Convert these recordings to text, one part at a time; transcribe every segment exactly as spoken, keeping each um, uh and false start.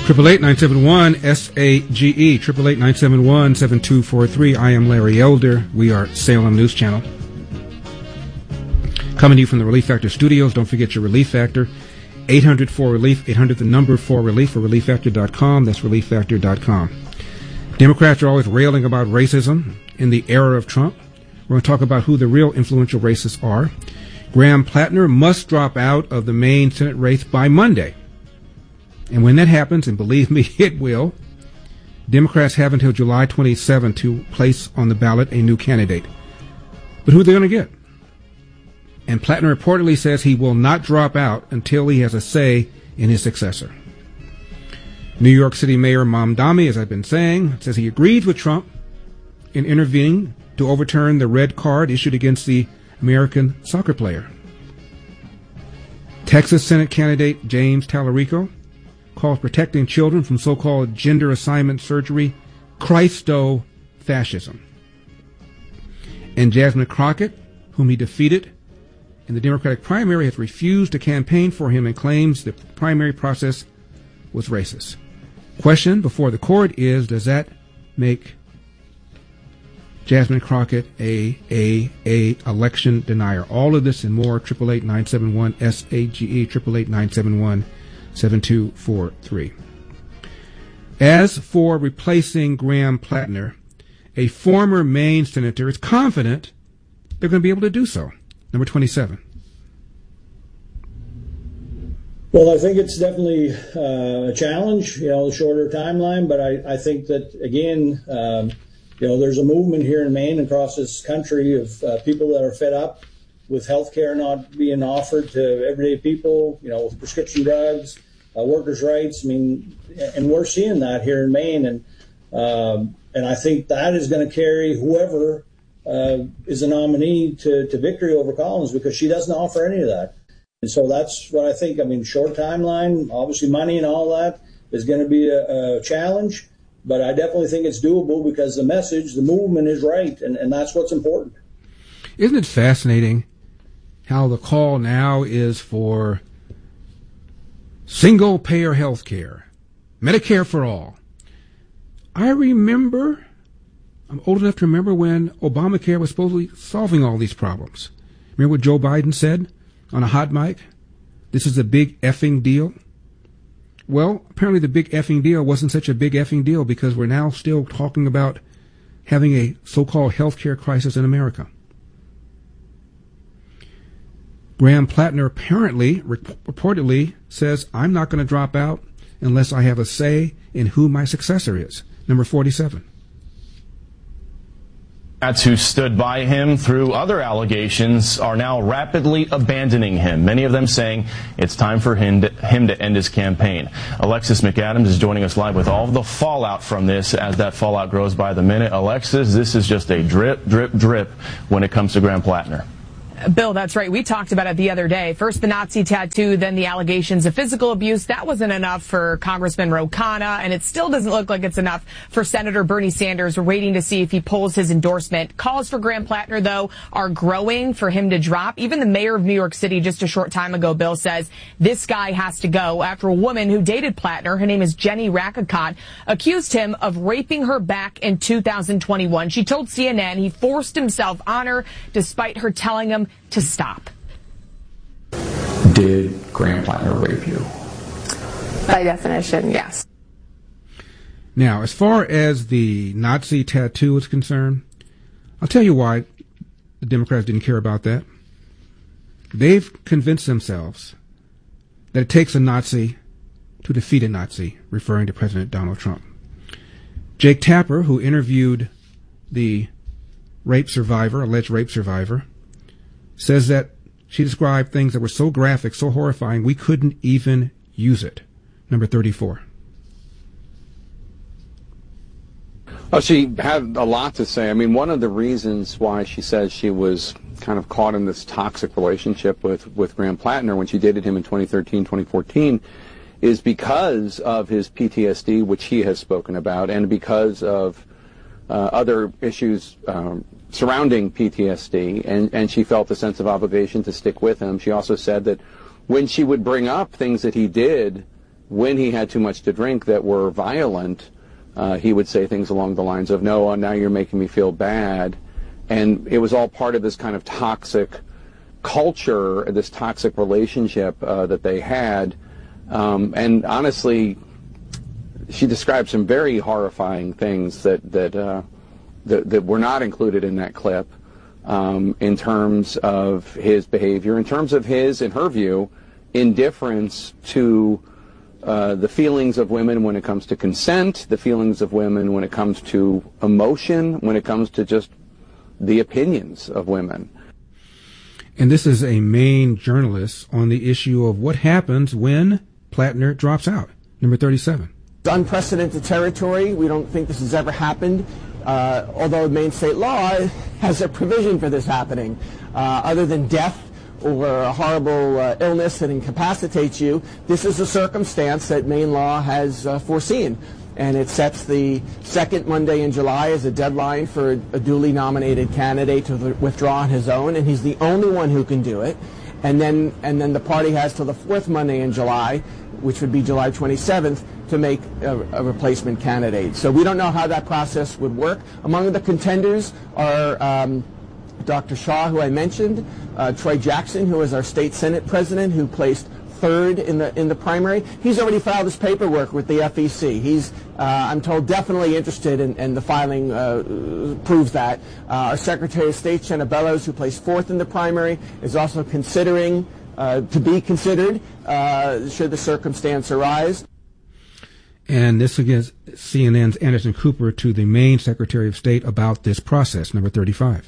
Triple eight nine seven one S A G E. Triple eight nine seven one seven two four three. I am Larry Elder. We are Salem News Channel. Coming to you from the Relief Factor Studios. Don't forget your Relief Factor. eight hundred four relief. eight hundred the number four relief or relief factor dot com. That's relief factor dot com. Democrats are always railing about racism in the era of Trump. We're going to talk about who the real influential racists are. Graham Plattner must drop out of the Maine Senate race by Monday. And when that happens, and believe me, it will, Democrats have until July twenty-seventh to place on the ballot a new candidate. But who are they going to get? And Plattner reportedly says he will not drop out until he has a say in his successor. New York City Mayor Mamdani, as I've been saying, says he agrees with Trump in intervening to overturn the red card issued against the American soccer player. Texas Senate candidate James Tallarico calls protecting children from so-called gender assignment surgery Christo-fascism. And Jasmine Crockett, whom he defeated in the Democratic primary, has refused to campaign for him and claims the primary process was racist. Question before the court is, does that make Jasmine Crockett a a a election denier? All of this and more. Triple eight nine seven one S A G E. Triple eight nine seven one seven two four three. As for replacing Graham Plattner, a former Maine senator is confident they're going to be able to do so. Number twenty-seven. Well, I think it's definitely uh, a challenge, you know, the shorter timeline, but I, I think that, again, um, you know, there's a movement here in Maine and across this country of uh, people that are fed up with health care not being offered to everyday people, you know, with prescription drugs, uh, workers' rights. I mean, and we're seeing that here in Maine. And um, and I think that is going to carry whoever uh, is a nominee to, to victory over Collins, because she doesn't offer any of that. And so that's what I think. I mean, short timeline, obviously money and all that is going to be a, a challenge. But I definitely think it's doable because the message, the movement is right. And, and that's what's important. Isn't it fascinating how the call now is for single-payer health care, Medicare for all? I remember, I'm old enough to remember when Obamacare was supposedly solving all these problems. Remember what Joe Biden said on a hot mic? This is a big effing deal. Well, apparently the big effing deal wasn't such a big effing deal, because we're now still talking about having a so-called health care crisis in America. Graham Plattner apparently, reportedly, says, I'm not going to drop out unless I have a say in who my successor is. Number forty-seven. Democrats who stood by him through other allegations are now rapidly abandoning him, many of them saying it's time for him to, him to end his campaign. Alexis McAdams is joining us live with all of the fallout from this as that fallout grows by the minute. Alexis, this is just a drip, drip, drip when it comes to Graham Plattner. Bill, that's right. We talked about it the other day. First the Nazi tattoo, then the allegations of physical abuse. That wasn't enough for Congressman Ro Khanna, and it still doesn't look like it's enough for Senator Bernie Sanders. We're waiting to see if he pulls his endorsement. Calls for Graham Plattner, though, are growing for him to drop. Even the mayor of New York City just a short time ago, Bill, says this guy has to go after a woman who dated Plattner, her name is Jenny Rakakot, accused him of raping her back in two thousand twenty-one. She told C N N he forced himself on her despite her telling him to stop. Did Graham Plattner rape you? By definition, yes. Now, as far as the Nazi tattoo is concerned, I'll tell you why the Democrats didn't care about that. They've convinced themselves that it takes a Nazi to defeat a Nazi, referring to President Donald Trump. Jake Tapper, who interviewed the rape survivor, alleged rape survivor, says that she described things that were so graphic, so horrifying, we couldn't even use it. Number thirty-four. Oh, she had a lot to say. I mean, one of the reasons why she says she was kind of caught in this toxic relationship with, with Graham Plattner when she dated him in twenty thirteen, twenty fourteen is because of his P T S D, which he has spoken about, and because of uh, other issues um, surrounding P T S D, and, and she felt a sense of obligation to stick with him. She also said that when she would bring up things that he did when he had too much to drink that were violent, uh, he would say things along the lines of, no, now you're making me feel bad. And it was all part of this kind of toxic culture, this toxic relationship uh, that they had. Um, and honestly, she described some very horrifying things that that, uh, that that were not included in that clip, um, in terms of his behavior, in terms of his, in her view, indifference to uh, the feelings of women when it comes to consent, the feelings of women when it comes to emotion, when it comes to just the opinions of women. And this is a Maine journalist on the issue of what happens when Plattner drops out. Number thirty-seven. It's unprecedented territory. We don't think this has ever happened, uh, although Maine state law has a provision for this happening. Uh, other than death or a horrible uh, illness that incapacitates you, this is a circumstance that Maine law has uh, foreseen. And it sets the second Monday in July as a deadline for a, a duly nominated candidate to the, withdraw on his own, and he's the only one who can do it. And then, and then the party has till the fourth Monday in July, which would be July twenty-seventh, to make a, a replacement candidate. So we don't know how that process would work. Among the contenders are um, Doctor Shaw, who I mentioned, uh, Troy Jackson, who is our state Senate president, who placed third in the in the primary. He's already filed his paperwork with the F E C. He's, uh, I'm told, definitely interested, in, and the filing uh, proves that. Uh, our Secretary of State, Jenna Bellows, who placed fourth in the primary, is also considering uh, to be considered uh, should the circumstance arise. And this against C N N's Anderson Cooper to the Maine Secretary of State about this process, number thirty-five.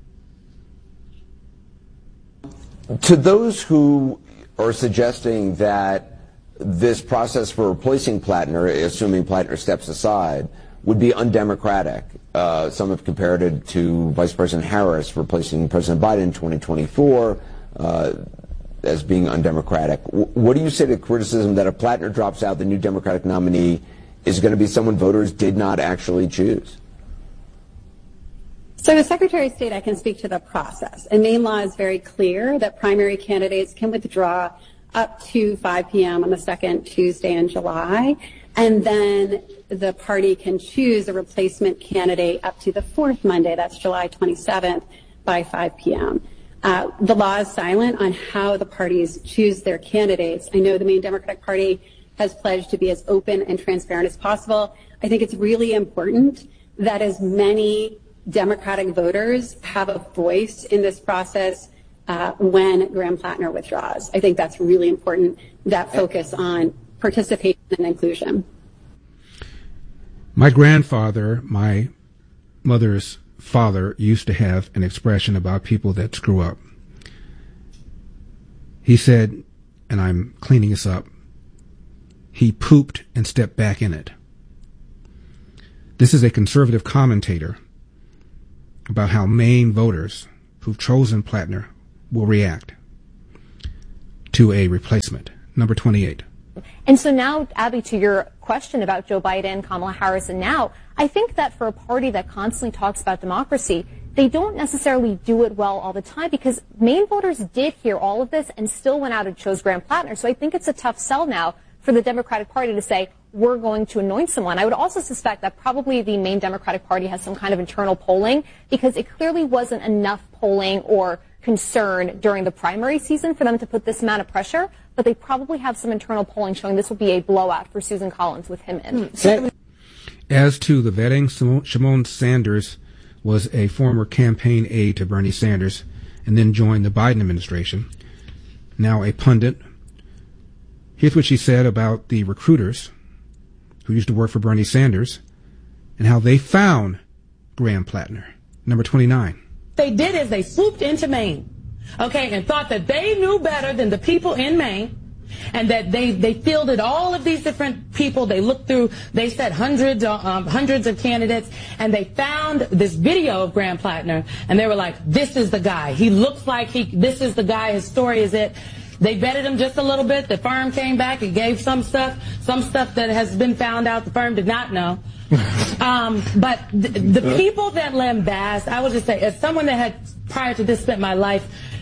To those who are suggesting that this process for replacing Plattner, assuming Plattner steps aside, would be undemocratic. Uh, some have compared it to Vice President Harris replacing President Biden in twenty twenty-four uh, as being undemocratic. W- what do you say to criticism that if Plattner drops out, the new Democratic nominee is going to be someone voters did not actually choose? So as Secretary of State, I can speak to the process. And Maine law is very clear that primary candidates can withdraw up to five p.m. on the second Tuesday in July. And then the party can choose a replacement candidate up to the fourth Monday, that's July twenty-seventh, by five p.m. Uh, the law is silent on how the parties choose their candidates. I know the Maine Democratic Party has pledged to be as open and transparent as possible. I think it's really important that as many Democratic voters have a voice in this process uh, when Graham Plattner withdraws. I think that's really important, that focus on participation and inclusion. My grandfather, my mother's father, used to have an expression about people that screw up. He said, and I'm cleaning this up, he pooped and stepped back in it. This is a conservative commentator about how Maine voters who've chosen Plattner will react to a replacement. Number twenty-eight. And so now, Abby, to your question about Joe Biden, Kamala Harris, and now, I think that for a party that constantly talks about democracy, they don't necessarily do it well all the time, because Maine voters did hear all of this and still went out and chose Graham Plattner. So I think it's a tough sell now for the Democratic Party to say, we're going to anoint someone. I would also suspect that probably the Maine Democratic Party has some kind of internal polling, because it clearly wasn't enough polling or concern during the primary season for them to put this amount of pressure, but they probably have some internal polling showing this will be a blowout for Susan Collins with him in. As to the vetting, Shimon Sanders was a former campaign aide to Bernie Sanders and then joined the Biden administration, now a pundit. Here's what she said about the recruiters who used to work for Bernie Sanders and how they found Graham Plattner. Number twenty-nine. They did is they swooped into Maine, okay, and thought that they knew better than the people in Maine, and that they, they fielded all of these different people. They looked through, they said hundreds, um, hundreds of candidates, and they found this video of Graham Plattner, and they were like, this is the guy. He looks like he, this is the guy, his story is it. They vetted him just a little bit. The firm came back and gave some stuff, some stuff that has been found out the firm did not know. um, but the, the people that lambast, I would just say, as someone that had, prior to this, spent my life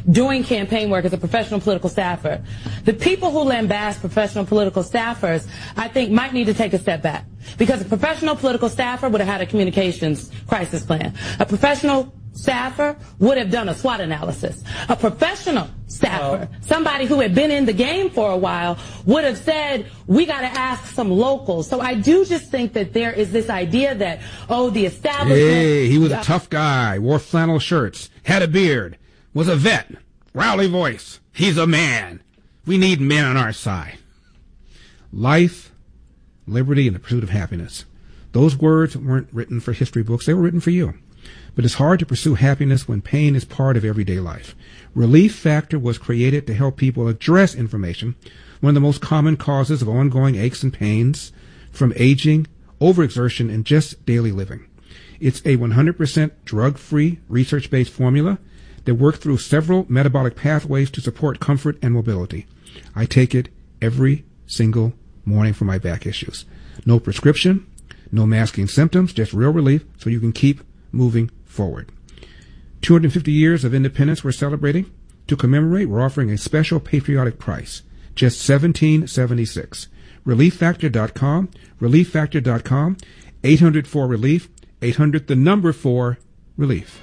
doing campaign work as a professional political staffer. The people who lambast professional political staffers, I think, might need to take a step back. Because a professional political staffer would have had a communications crisis plan. A professional staffer would have done a SWOT analysis. A professional staffer, oh. somebody who had been in the game for a while, would have said, we got to ask some locals. So I do just think that there is this idea that, oh, the establishment... Hey, he was a tough guy, wore flannel shirts, had a beard, was a vet, rowdy voice. He's a man. We need men on our side. Life, liberty, and the pursuit of happiness. Those words weren't written for history books. They were written for you. But it's hard to pursue happiness when pain is part of everyday life. Relief Factor was created to help people address inflammation, one of the most common causes of ongoing aches and pains from aging, overexertion, and just daily living. It's a one hundred percent drug-free, research-based formula that works through several metabolic pathways to support comfort and mobility. I take it every single morning for my back issues. No prescription, no masking symptoms, just real relief so you can keep moving forward. two hundred fifty years of independence we're celebrating. To commemorate, we're offering a special patriotic price, just seventeen seventy-six. relief factor dot com, relief factor dot com, eight hundred four relief, eight hundred the number four relief.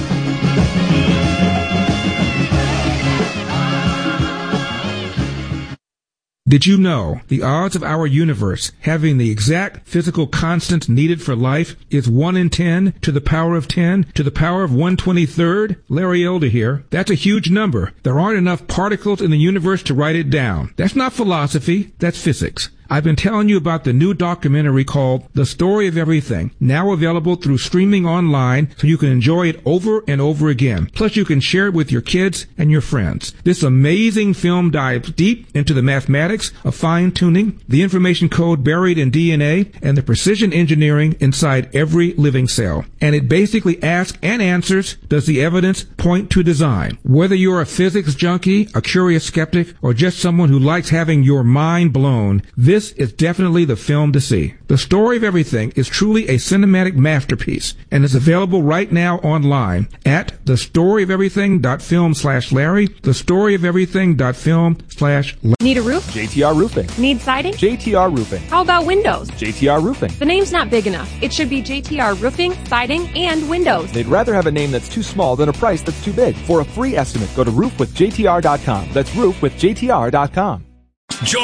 Did you know the odds of our universe having the exact physical constants needed for life is one in ten to the power of ten to the power of one twenty-third? Larry Elder here. That's a huge number. There aren't enough particles in the universe to write it down. That's not philosophy. That's physics. I've been telling you about the new documentary called The Story of Everything, now available through streaming online so you can enjoy it over and over again. Plus you can share it with your kids and your friends. This amazing film dives deep into the mathematics of fine-tuning, the information code buried in D N A, and the precision engineering inside every living cell. And it basically asks and answers, does the evidence point to design? Whether you're a physics junkie, a curious skeptic, or just someone who likes having your mind blown, this This is definitely the film to see. The Story of Everything is truly a cinematic masterpiece and is available right now online at the story of everything dot film slash Larry, the story of everything dot film slash Larry. Need a roof? J T R Roofing. Need siding? J T R Roofing. How about windows? J T R Roofing. The name's not big enough. It should be J T R Roofing, Siding, and Windows. They'd rather have a name that's too small than a price that's too big. For a free estimate, go to roof with J T R dot com. That's roof with J T R dot com.